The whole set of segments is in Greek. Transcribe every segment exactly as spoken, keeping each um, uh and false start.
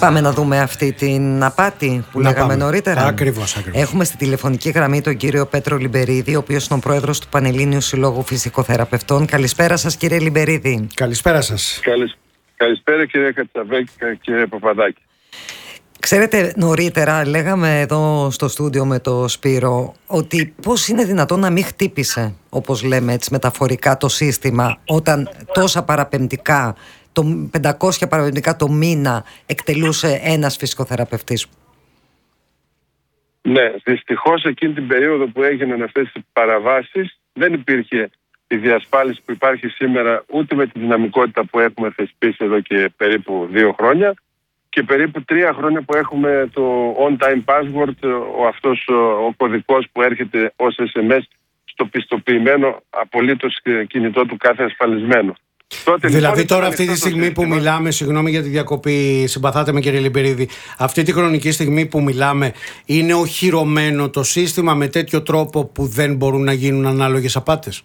Πάμε να δούμε αυτή την απάτη που να λέγαμε πάμε. νωρίτερα. Ακριβώς, ακριβώς. Έχουμε στη τηλεφωνική γραμμή τον κύριο Πέτρο Λιμπερίδη, ο οποίος είναι ο πρόεδρος του Πανελλήνιου Συλλόγου Φυσικοθεραπευτών. Καλησπέρα σας, κύριε Λιμπερίδη. Καλησπέρα σας. Καλησ... Καλησπέρα, κύριε Κατσαβέκη και κύριε Παπαδάκη. Ξέρετε, νωρίτερα λέγαμε εδώ στο στούντιο με το Σπύρο ότι πώς είναι δυνατόν να μην χτύπησε, όπως λέμε έτσι μεταφορικά, το σύστημα όταν τόσα παραπεμπτικά, το πεντακόσια παραπεμπτικά το μήνα εκτελούσε ένας φυσικοθεραπευτής. Ναι, δυστυχώς εκείνη την περίοδο που έγιναν αυτές οι παραβάσεις δεν υπήρχε η διασφάλιση που υπάρχει σήμερα, ούτε με τη δυναμικότητα που έχουμε θεσπίσει εδώ και περίπου δύο χρόνια και περίπου τρία χρόνια που έχουμε το on-time password, ο αυτός ο κωδικός που έρχεται ως ες εμ ες στο πιστοποιημένο απολύτως κινητό του κάθε ασφαλισμένο. Τότε, δηλαδή λοιπόν, τώρα αυτή τη στιγμή σύστημα... που μιλάμε, συγγνώμη για τη διακοπή, συμπαθάτε με κύριε Λιμπερίδη, αυτή τη χρονική στιγμή που μιλάμε είναι οχυρωμένο το σύστημα με τέτοιο τρόπο που δεν μπορούν να γίνουν ανάλογες απάτες?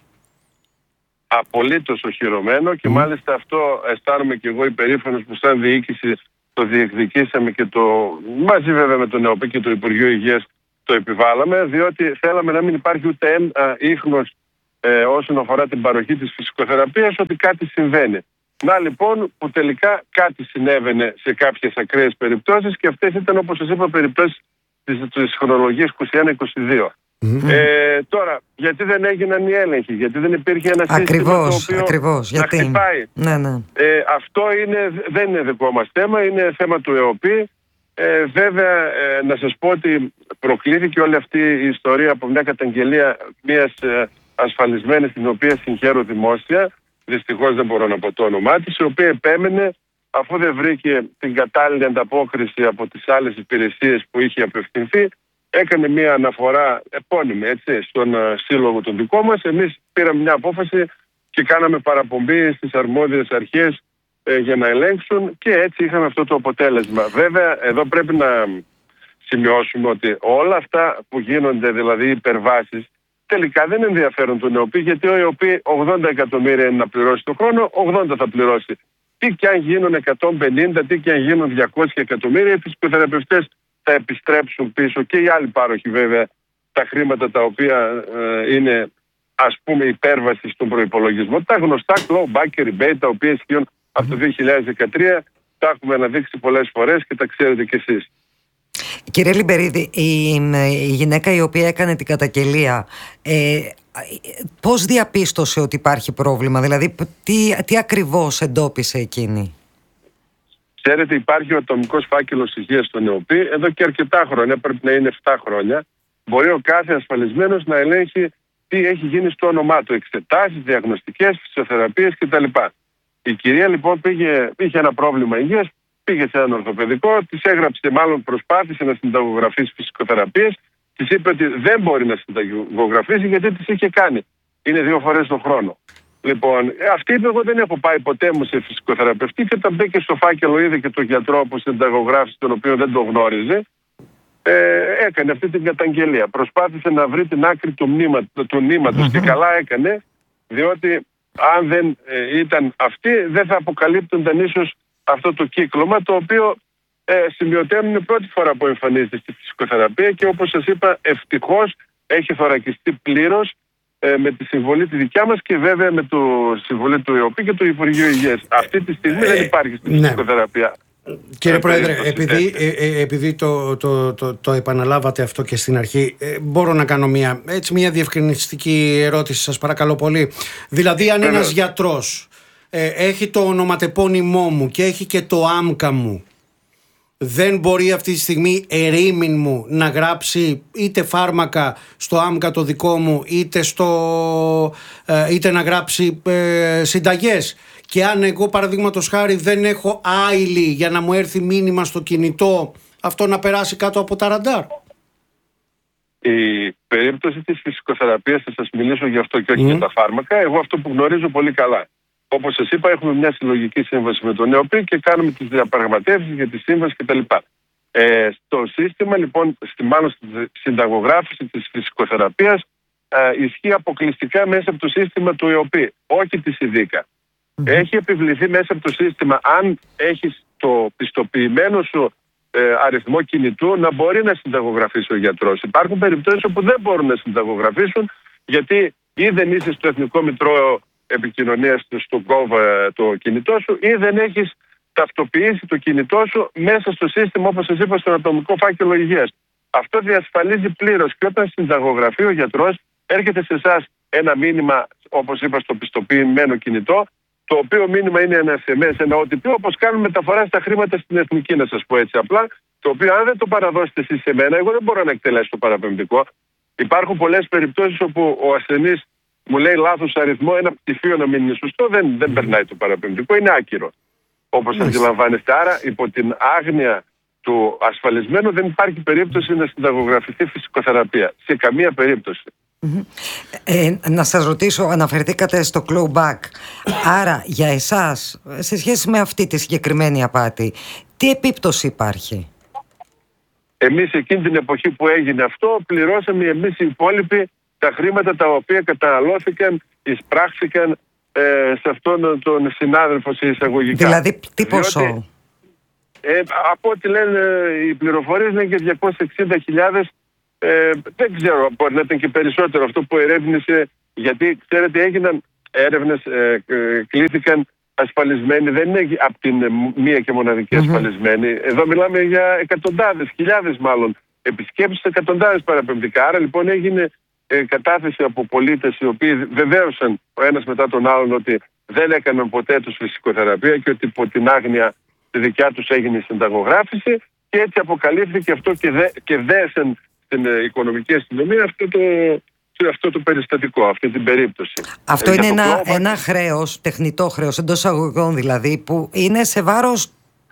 Απολύτως οχυρωμένο και mm. μάλιστα αυτό αισθάνομαι και εγώ υπερήφανος που σαν διοίκηση το διεκδικήσαμε και το μαζί βέβαια με τον ΕΟΠΗ και το Υπουργείο Υγείας το επιβάλαμε, διότι θέλαμε να μην υπάρχει ούτε ένα ίχνος ε, όσον αφορά την παροχή της φυσικοθεραπείας ότι κάτι συμβαίνει. Να λοιπόν που τελικά κάτι συνέβαινε σε κάποιες ακραίες περιπτώσεις και αυτές ήταν, όπως σας είπα, περιπτώσεις της, της χρονολογίας είκοσι ένα είκοσι δύο. Mm-hmm. Ε, τώρα, γιατί δεν έγιναν οι έλεγχοι, γιατί δεν υπήρχε ένα ακριβώς, σύστημα το οποίο ακριβώς, να γιατί... χτυπάει. Ναι, ναι. Ε, αυτό είναι, δεν είναι δικό μας θέμα, είναι θέμα του ΕΟΠΗ. Ε, βέβαια, ε, να σας πω ότι προκλήθηκε όλη αυτή η ιστορία από μια καταγγελία μιας ε, ασφαλισμένης, την οποία συγχαίρω δημόσια, δυστυχώς δεν μπορώ να πω το όνομά της, η οποία επέμενε, αφού δεν βρήκε την κατάλληλη ανταπόκριση από τις άλλες υπηρεσίες που είχε απευθυνθεί, έκανε μια αναφορά επώνυμη έτσι, στον uh, σύλλογο τον δικό μας. Εμείς πήραμε μια απόφαση και κάναμε παραπομπή στις αρμόδιες αρχές ε, για να ελέγξουν και έτσι είχαμε αυτό το αποτέλεσμα. Βέβαια, εδώ πρέπει να σημειώσουμε ότι όλα αυτά που γίνονται, δηλαδή οι υπερβάσεις, τελικά δεν ενδιαφέρουν τον ΕΟΠΗ, γιατί ο ΕΟΠΗ ογδόντα εκατομμύρια είναι να πληρώσει το χρόνο, ογδόντα θα πληρώσει. Τι και αν γίνουν εκατόν πενήντα, τι και αν γίνουν διακόσια εκατομμύρια, οι φυσικοθεραπευτές θα επιστρέψουν πίσω και οι άλλοι πάροχοι βέβαια τα χρήματα τα οποία ε, είναι ας πούμε υπέρβαση στον προϋπολογισμό. Τα γνωστά clawback rebate τα οποία ισχύουν mm-hmm. από το δύο χιλιάδες δεκατρία, τα έχουμε αναδείξει πολλές φορές και τα ξέρετε κι εσείς. Κύριε Λιμπερίδη, η, η γυναίκα η οποία έκανε την καταγγελία, ε, πώς διαπίστωσε ότι υπάρχει πρόβλημα, δηλαδή τι, τι ακριβώς εντόπισε εκείνη? Ξέρετε, υπάρχει ο ατομικός φάκελος υγείας στον ΕΟΠΗ εδώ και αρκετά χρόνια, πρέπει να είναι επτά χρόνια. Μπορεί ο κάθε ασφαλισμένος να ελέγχει τι έχει γίνει στο όνομά του, εξετάσεις, διαγνωστικές, φυσιοθεραπείες κτλ. Η κυρία λοιπόν πήγε, είχε ένα πρόβλημα υγείας, πήγε σε έναν ορθοπαιδικό, της έγραψε, μάλλον προσπάθησε να συνταγογραφήσει φυσικοθεραπείες, της είπε ότι δεν μπορεί να συνταγογραφήσει γιατί τις είχε κάνει. Είναι δύο φορές τον χρόνο. Λοιπόν, αυτή είπε: εγώ δεν έχω πάει ποτέ μου σε φυσικοθεραπευτή, και όταν μπήκε στο φάκελο είδε και τον γιατρό που συνταγογράφησε, τον οποίο δεν τον γνώριζε, ε, έκανε αυτή την καταγγελία. Προσπάθησε να βρει την άκρη του, μνήμα, του νήματος και καλά έκανε, διότι αν δεν ε, ήταν αυτή δεν θα αποκαλύπτονταν ίσως αυτό το κύκλωμα, το οποίο ε, σημειωτέων είναι πρώτη φορά που εμφανίζεται στη φυσικοθεραπεία και όπως σας είπα ευτυχώς έχει θωρακιστεί πλήρως με τη συμβολή τη δικιά μας και βέβαια με τη συμβολή του ΕΟΠΗ και του Υπουργείου Υγείας. Αυτή τη στιγμή ε, δεν υπάρχει στην ναι. φυσικοθεραπεία. Κύριε Πρόεδρε, επειδή, ε, ε, επειδή το, το, το, το επαναλάβατε αυτό και στην αρχή, ε, μπορώ να κάνω μια, έτσι, μια διευκρινιστική ερώτηση, σας παρακαλώ πολύ. Δηλαδή, αν ένας γιατρός ε, έχει το ονοματεπώνυμό μου και έχει και το άμκα μου, δεν μπορεί αυτή τη στιγμή ερήμην μου να γράψει είτε φάρμακα στο άμκα το δικό μου, είτε, στο, ε, είτε να γράψει ε, συνταγές? Και αν εγώ παραδείγματος χάρη δεν έχω άειλη για να μου έρθει μήνυμα στο κινητό, αυτό να περάσει κάτω από τα ραντάρ? Η περίπτωση της φυσικοθεραπείας, θα σας μιλήσω γι' αυτό και όχι mm. για τα φάρμακα, εγώ αυτό που γνωρίζω πολύ καλά. Όπως σας είπα, έχουμε μια συλλογική σύμβαση με τον ΕΟΠΗ και κάνουμε τις διαπραγματεύσεις για τη σύμβαση κτλ. Ε, στο σύστημα, λοιπόν, στη, μάλλον στη συνταγογράφηση της φυσικοθεραπείας, ε, ισχύει αποκλειστικά μέσα από το σύστημα του ΕΟΠΗ, όχι της ΙΔΙΚΑ. Mm-hmm. Έχει επιβληθεί μέσα από το σύστημα, αν έχεις το πιστοποιημένο σου ε, αριθμό κινητού να μπορεί να συνταγογραφήσει ο γιατρός. Υπάρχουν περιπτώσεις όπου δεν μπορούν να συνταγογραφήσουν, γιατί ή δεν είσαι στο Εθνικό Μητρό Επικοινωνίας στο γκοβ το κινητό σου, ή δεν έχεις ταυτοποιήσει το κινητό σου μέσα στο σύστημα, όπως σας είπα, στον ατομικό φάκελο υγείας. Αυτό διασφαλίζει πλήρως, και όταν συνταγογραφεί ο γιατρός, έρχεται σε εσάς ένα μήνυμα, όπως είπα, στο πιστοποιημένο κινητό, το οποίο μήνυμα είναι ένα ες εμ ες, ένα ο τι πι, όπως κάνουν μεταφορά στα χρήματα στην εθνική, να σας πω έτσι απλά, το οποίο αν δεν το παραδώσετε εσείς σε μένα, εγώ δεν μπορώ να εκτελέσω το παραπεμπτικό. Υπάρχουν πολλές περιπτώσεις όπου ο ασθενής μου λέει λάθος αριθμό, ένα πτυχίο να μην είναι σωστό, δεν, δεν περνάει το παραπεμπτικό, είναι άκυρο. Όπως αντιλαμβάνεστε. Άρα, υπό την άγνοια του ασφαλισμένου, δεν υπάρχει περίπτωση να συνταγογραφηθεί φυσικοθεραπεία. Σε καμία περίπτωση. Mm-hmm. Ε, να σας ρωτήσω, αναφερθήκατε στο clawback. Άρα, για εσάς, σε σχέση με αυτή τη συγκεκριμένη απάτη, τι επίπτωση υπάρχει? Εμείς εκείνη την εποχή που έγινε αυτό, πληρώσαμε εμείς οι υπόλοιποι τα χρήματα τα οποία καταναλώθηκαν, εισπράχθηκαν ε, σε αυτόν τον συνάδελφο σε εισαγωγικά. Δηλαδή, τι ποσό? Διότι, ε, από ό,τι λένε οι πληροφορίες, λένε και διακόσιες εξήντα χιλιάδες. Ε, δεν ξέρω, μπορεί να ήταν και περισσότερο αυτό που ερεύνησε, γιατί ξέρετε έγιναν έρευνες, ε, ε, κλήθηκαν ασφαλισμένοι, δεν είναι από την μία και μοναδική ασφαλισμένη. Mm-hmm. Εδώ μιλάμε για εκατοντάδες, χιλιάδες μάλλον επισκέψεις, εκατοντάδες παραπεμπτικά. Άρα λοιπόν έγινε ε, κατάθεση από πολίτες οι οποίοι βεβαίωσαν ο ένας μετά τον άλλον ότι δεν έκαναν ποτέ τους φυσικοθεραπεία και ότι υπό την άγνοια τη δικιά τους έγινε η συνταγογράφηση, και έτσι αποκαλύφθηκε αυτό και, δε, και δέσεν στην ε, οικονομική αστυνομία αυτό το, αυτό το περιστατικό, αυτή την περίπτωση. Αυτό ε, είναι ένα, πλώμα... ένα χρέος, τεχνητό χρέος, εντός αγωγικών δηλαδή, που είναι σε βάρος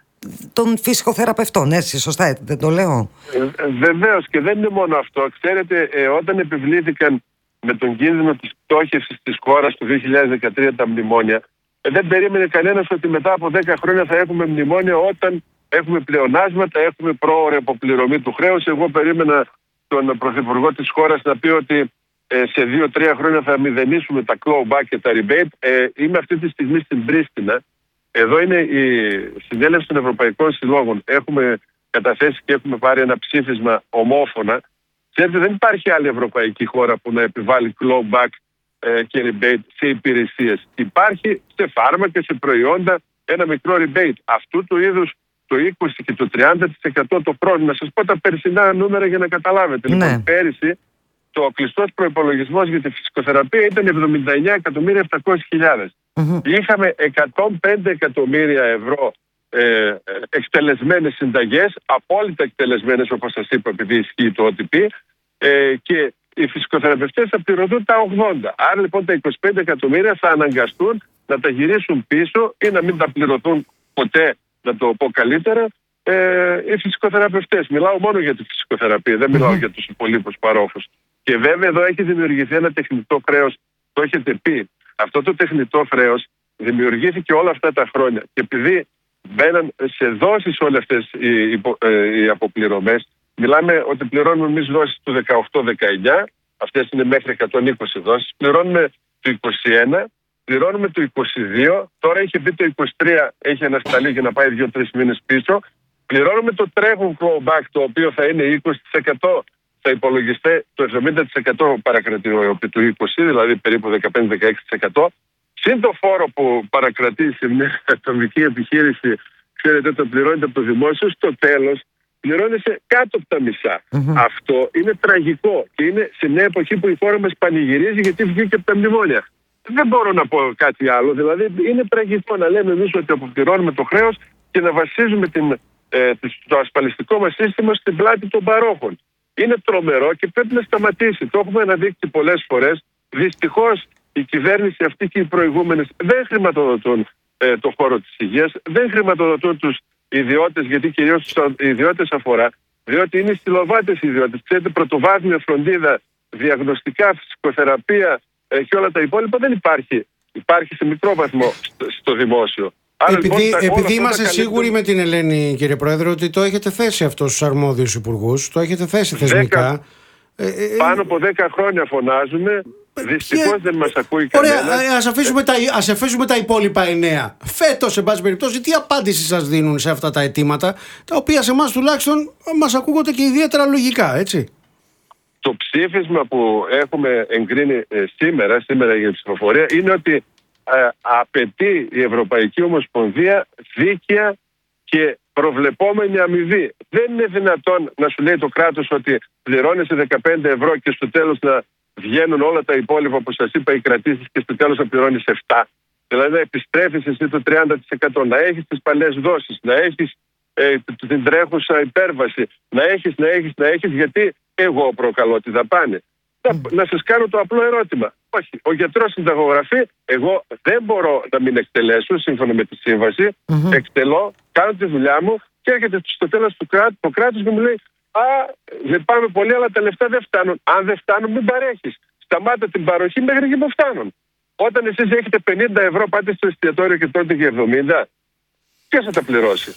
των φυσικοθεραπευτών, έτσι, σωστά, δεν το λέω? Ε, βεβαίως, και δεν είναι μόνο αυτό. Ξέρετε, ε, όταν επιβλήθηκαν με τον κίνδυνο της πτώχευσης της χώρας το δύο χιλιάδες δεκατρία τα μνημόνια, ε, δεν περίμενε κανένας ότι μετά από δέκα χρόνια θα έχουμε μνημόνια όταν έχουμε πλεονάσματα, έχουμε πρόωρη αποπληρωμή του χρέους. Εγώ περίμενα τον Πρωθυπουργό της χώρας να πει ότι ε, σε δύο τρία χρόνια θα μηδενίσουμε τα clawback και τα rebate. Ε, είμαι αυτή τη στιγμή στην Πρίστινα. Εδώ είναι η συνέλευση των Ευρωπαϊκών Συλλόγων. Έχουμε καταθέσει και έχουμε πάρει ένα ψήφισμα ομόφωνα. Ξέρετε, δεν υπάρχει άλλη ευρωπαϊκή χώρα που να επιβάλλει clawback ε, και rebate σε υπηρεσίες. Υπάρχει σε φάρμακα, σε προϊόντα ένα μικρό rebate. Αυτού του είδους το είκοσι και το τριάντα τοις εκατό το χρόνο. Να σας πω τα περσινά νούμερα για να καταλάβετε. Ναι. Λοιπόν, πέρυσι το κλειστός προϋπολογισμός για τη φυσικοθεραπεία ήταν εβδομήντα εννιά εκατομμύρια επτακόσιες χιλιάδες. Mm-hmm. Είχαμε εκατόν πέντε εκατομμύρια ευρώ ε, εκτελεσμένες συνταγές, απόλυτα εκτελεσμένες όπως σας είπα, επειδή ισχύει το ο τι πι, ε, και οι φυσικοθεραπευτές θα πληρωθούν τα ογδόντα. Άρα λοιπόν τα είκοσι πέντε εκατομμύρια θα αναγκαστούν να τα γυρίσουν πίσω ή να μην τα πληρωθούν ποτέ, να το πω καλύτερα, ε, οι φυσικοθεραπευτές. Μιλάω μόνο για τη φυσικοθεραπεία, δεν μιλάω mm-hmm. για τους υπολείπους παρόχους. Και βέβαια εδώ έχει δημιουργηθεί ένα τεχνητό χρέος, το έχετε πει. Αυτό το τεχνητό χρέος δημιουργήθηκε όλα αυτά τα χρόνια. Και επειδή μπαίναν σε δόσεις όλες αυτές οι, υπο, ε, οι αποπληρωμές, μιλάμε ότι πληρώνουμε εμείς δόσεις του δεκαοκτώ δεκαεννιά, αυτές είναι μέχρι εκατόν είκοσι δόσεις, πληρώνουμε το είκοσι ένα, πληρώνουμε το είκοσι δύο, τώρα έχει μπει το είκοσι τρία, έχει ανασταλεί για να πάει δύο τρεις μήνες πίσω, πληρώνουμε το τρέχον clawback, το οποίο θα είναι είκοσι τοις εκατό, θα υπολογιστεί το εβδομήντα τοις εκατό παρακρατεί του είκοσι, δηλαδή περίπου δεκαπέντε με δεκαέξι τοις εκατό. Συν το φόρο που παρακρατεί σε μια ατομική επιχείρηση, ξέρετε, το πληρώνεται από το δημόσιο, στο τέλος πληρώνεσαι κάτω από τα μισά. Mm-hmm. Αυτό είναι τραγικό και είναι σε μια εποχή που η χώρα μας πανηγυρίζει γιατί βγήκε από τα μνημόνια. Δεν μπορώ να πω κάτι άλλο. Δηλαδή, είναι τραγικό να λέμε εμείς ότι αποπληρώνουμε το χρέος και να βασίζουμε την, ε, το ασφαλιστικό μας σύστημα στην πλάτη των παρόχων. Είναι τρομερό και πρέπει να σταματήσει. Το έχουμε αναδείξει πολλές φορές. Δυστυχώς η κυβέρνηση αυτή και οι προηγούμενες δεν χρηματοδοτούν ε, το χώρο της υγείας, δεν χρηματοδοτούν τους ιδιώτες, γιατί κυρίως τους ιδιώτες αφορά, διότι είναι στυλοβάτες οι ιδιώτες. Ξέρετε, πρωτοβάθμια φροντίδα, διαγνωστικά, φυσικοθεραπεία ε, και όλα τα υπόλοιπα δεν υπάρχει. Υπάρχει σε μικρό βαθμό στο, στο δημόσιο. Άρα, επειδή λοιπόν, τα, επειδή είμαστε καλύτερα... σίγουροι με την Ελένη, κύριε Πρόεδρε, ότι το έχετε θέσει αυτό στους αρμόδιους υπουργούς, το έχετε θέσει θεσμικά. δέκα, ε, ε, πάνω από δέκα χρόνια φωνάζουμε Δυστυχώς Και... δεν μας ακούει Ωραία, κανένας. ας αφήσουμε, τα, ας αφήσουμε τα υπόλοιπα εννέα. Φέτος, σε πάση περιπτώσει, τι απάντηση σας δίνουν σε αυτά τα αιτήματα, τα οποία σε εμάς τουλάχιστον μας ακούγονται και ιδιαίτερα λογικά, έτσι? Το ψήφισμα που έχουμε εγκρίνει ε, σήμερα, σήμερα για ψηφοφορία, είναι ότι ε, απαιτεί η Ευρωπαϊκή Ομοσπονδία δίκαια και προβλεπόμενη αμοιβή. Δεν είναι δυνατόν να σου λέει το κράτος ότι πληρώνεσαι δεκαπέντε ευρώ και στο τέλος να βγαίνουν όλα τα υπόλοιπα που σας είπα οι κρατήσεις και στο τέλος να πληρώνεις επτά. Δηλαδή να επιστρέφεις εσύ το τριάντα τοις εκατό, να έχεις τις παλιές δόσεις, να έχεις ε, την τρέχουσα υπέρβαση, να έχεις, να έχεις, να έχεις, γιατί εγώ προκαλώ τη δαπάνη. Mm. Να, να σας κάνω το απλό ερώτημα. Όχι, ο γιατρός συνταγογραφεί, εγώ δεν μπορώ να μην εκτελέσω σύμφωνα με τη σύμβαση, mm-hmm. εκτελώ, κάνω τη δουλειά μου και έρχεται στο τέλος του κράτου, το κράτος και μου λέει «Α, δεν πάμε πολύ, αλλά τα λεφτά δεν φτάνουν». Αν δεν φτάνουν, μην παρέχεις. Σταμάτα την παροχή μέχρι και που φτάνουν. Όταν εσείς έχετε πενήντα ευρώ, πάτε στο εστιατόριο και τότε για εβδομήντα, ποιος θα τα πληρώσει?